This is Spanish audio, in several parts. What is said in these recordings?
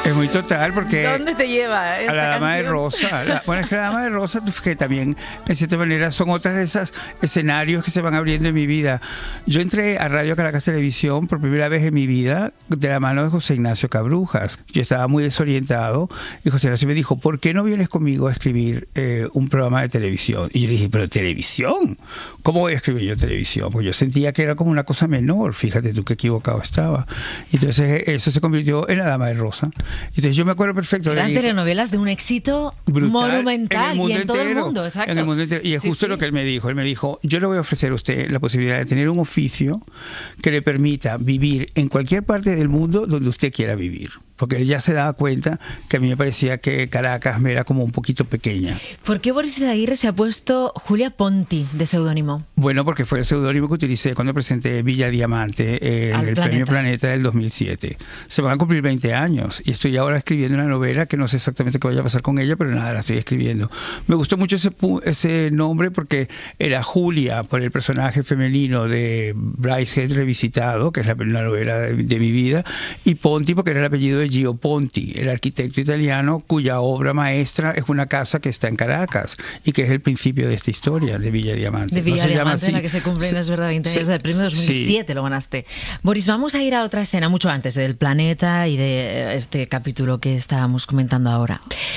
Es muy total porque... ¿Dónde te lleva esta a la Dama de canción? Rosa. Bueno, es que la Dama de Rosa, que también, en cierta manera, son otras de esos escenarios que se van abriendo en mi vida. Yo entré a Radio Caracas Televisión por primera vez en mi vida de la mano de José Ignacio Cabrujas. Yo estaba muy desorientado y José Ignacio me dijo, ¿por qué no vienes conmigo a escribir un programa de televisión? Y yo le dije, ¿pero televisión? ¿Cómo voy a escribir yo televisión? Pues yo sentía que era como una cosa menor. Fíjate tú qué equivocado estaba. Entonces eso se convirtió en la Dama de Rosa. Entonces yo me acuerdo perfecto Eran de telenovelas de un éxito brutal, monumental y en todo el entero, mundo, exacto. en el mundo entero. Y es Sí, justo sí. lo que él me dijo. Él me dijo, yo le voy a ofrecer a usted la posibilidad de tener un oficio que le permita vivir en cualquier parte del mundo donde usted quiera vivir. Porque él ya se daba cuenta que a mí me parecía que Caracas me era como un poquito pequeña. ¿Por qué Boris Izaguirre se ha puesto Julia Ponti de seudónimo? Bueno, porque fue el seudónimo que utilicé cuando presenté Villa Diamante en Al el Planeta. Premio Planeta del 2007. Se van a cumplir 20 años y estoy ahora escribiendo una novela que no sé exactamente qué vaya a pasar con ella, pero nada, la estoy escribiendo. Me gustó mucho ese nombre porque era Julia, por el personaje femenino de Brideshead Revisitado, que es la novela de mi vida, y Ponti porque era el apellido de Gio Ponti, el arquitecto italiano cuya obra maestra es una casa que está en Caracas y que es el principio de esta historia de Villa Diamante. De Villa No se llama Diamante, en la así. que se cumplen, es verdad, 20 años Sí. del premio 2007, lo ganaste. Boris, vamos a ir a otra escena mucho antes del planeta y de este capítulo que estábamos comentando ahora.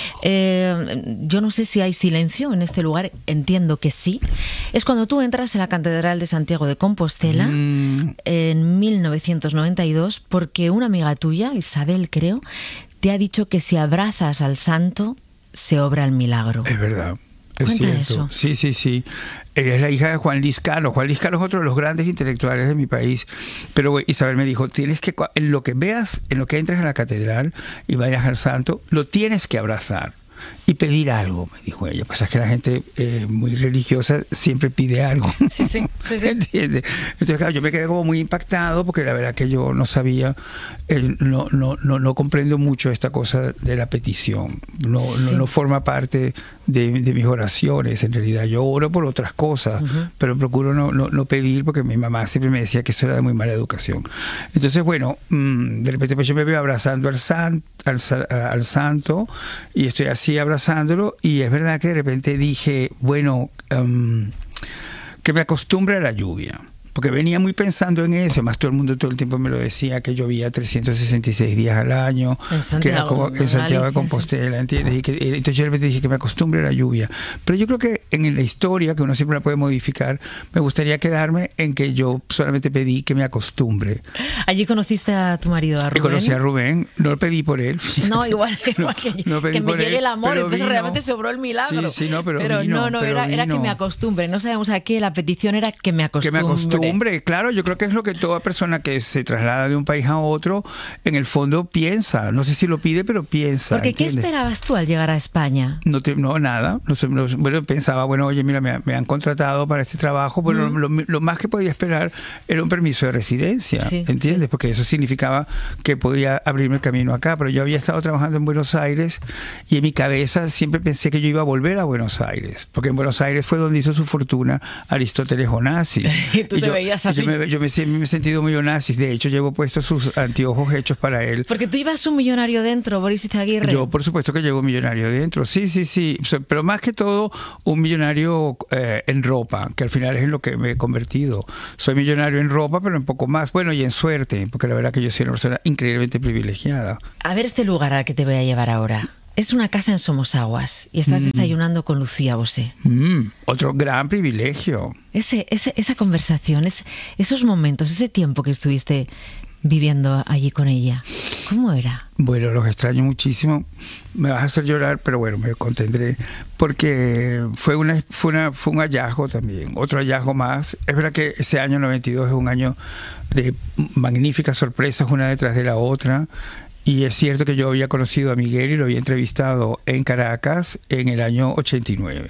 Yo no sé si hay silencio en este lugar, entiendo que sí. Es cuando tú entras en la Catedral de Santiago de Compostela en 1992 porque una amiga tuya, Isabel creo, te ha dicho que si abrazas al santo se obra el milagro. Es verdad. Es Cuenta cierto. eso. Sí, sí, sí. Ella es la hija de Juan Luis Cano. Juan Luis Cano es otro de los grandes intelectuales de mi país. Pero Isabel me dijo, tienes que, en lo que veas, en lo que entres a la catedral y vayas al santo, lo tienes que abrazar y pedir algo, me dijo ella. Pues es que la gente muy religiosa siempre pide algo. Sí, sí, sí, sí. ¿Entiendes? Entonces, claro, yo me quedé como muy impactado porque la verdad que yo no sabía, no comprendo mucho esta cosa de la petición. No forma parte de mis oraciones, en realidad. Yo oro por otras cosas, pero procuro no pedir porque mi mamá siempre me decía que eso era de muy mala educación. Entonces, bueno, de repente pues yo me veo abrazando al santo y estoy así abrazándolo y es verdad que de repente dije, bueno, que me acostumbre a la lluvia. Porque venía muy pensando en eso, además todo el mundo todo el tiempo me lo decía, que llovía 366 días al año, En Santiago, que era como en Santiago de Galicia, Compostela, ¿entiendes? Y que, entonces yo de repente dije que me acostumbre a la lluvia. Pero yo creo que en la historia, que uno siempre la puede modificar, me gustaría quedarme en que yo solamente pedí que me acostumbre. Allí conociste a tu marido, a Rubén. Y conocí a Rubén, no lo pedí por él. No, igual que pedí me por llegue él, el amor, pero entonces vino. realmente se obró el milagro. Sí, no, pero era que vino. me acostumbre. No sabemos a qué, la petición era que me Que acostumbre. me acostumbre, claro, yo creo que es lo que toda persona que se traslada de un país a otro, en el fondo piensa, no sé si lo pide, pero piensa. Porque ¿qué ¿entiendes? esperabas tú al llegar a España? No, nada. Bueno, pensaba, bueno, oye, mira, me han contratado para este trabajo. Bueno, lo más que podía esperar era un permiso de residencia, Sí, ¿entiendes? sí. Porque eso significaba que podía abrirme el camino acá. Pero yo había estado trabajando en Buenos Aires y en mi cabeza siempre pensé que yo iba a volver a Buenos Aires. Porque en Buenos Aires fue donde hizo su fortuna Aristóteles Onassis. Y tú te veías así. Yo me he sentido muy Onassis. De hecho, llevo puestos sus anteojos hechos para él. Porque tú ibas un millonario dentro, Boris Izaguirre. Yo, por supuesto que llevo un millonario dentro, sí, pero más que todo un millonario en ropa, que al final es en lo que me he convertido. Soy millonario en ropa, pero un poco más, bueno, y en suerte, porque la verdad que yo soy una persona increíblemente privilegiada. A ver este lugar al que te voy a llevar ahora. Es una casa en Somosaguas y estás desayunando con Lucía Bosé. Otro gran privilegio. Esa conversación, esos momentos, ese tiempo que estuviste viviendo allí con ella, ¿cómo era? Bueno, los extraño muchísimo. Me vas a hacer llorar, pero bueno, me contendré porque fue un hallazgo también, otro hallazgo más. Es verdad que ese año 92 es un año de magníficas sorpresas una detrás de la otra. Y es cierto que yo había conocido a Miguel y lo había entrevistado en Caracas en el año 89.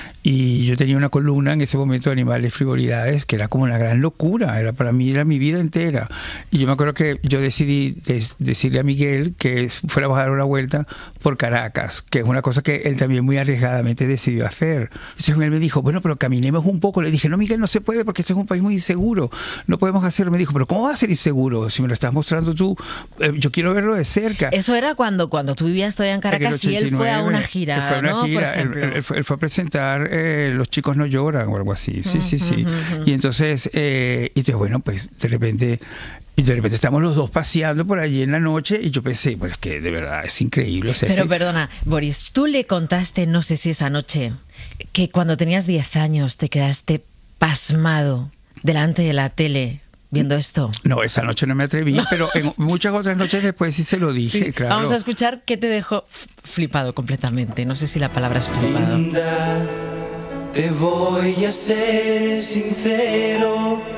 Y yo tenía una columna en ese momento de Animales y Frivolidades que era como una gran locura, para mí era mi vida entera. Y yo me acuerdo que yo decidí decirle a Miguel que fuéramos a dar una vuelta por Caracas, que es una cosa que él también muy arriesgadamente decidió hacer. Entonces él me dijo, bueno, pero caminemos un poco. Le dije, no, Miguel, no se puede porque este es un país muy inseguro, no podemos hacerlo. Me dijo, pero ¿cómo va a ser inseguro si me lo estás mostrando tú? Yo quiero verlo de de cerca. Eso era cuando tú vivías todavía en Caracas y él fue a una gira, fue a una ¿no? gira, él fue a presentar Los chicos no lloran o algo así. Sí. Y entonces, bueno, pues de repente estamos los dos paseando por allí en la noche y yo pensé, bueno, es que de verdad es increíble. O sea, pero perdona, Boris, tú le contaste, no sé si esa noche, que cuando tenías 10 años te quedaste pasmado delante de la tele viendo esto. No, esa noche no me atreví, pero en muchas otras noches después sí se lo dije, sí. claro. Vamos a escuchar qué te dejó flipado completamente. No sé si la palabra es flipado. Linda, te voy a ser sincero,